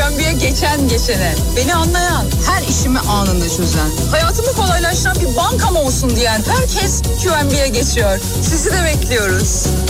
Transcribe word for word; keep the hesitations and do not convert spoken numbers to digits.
Q M B'ye geçen geçene, beni anlayan, her işimi anında çözen, hayatımı kolaylaştıran bir bankam olsun diyen herkes Q M B'ye geçiyor. Sizi de bekliyoruz.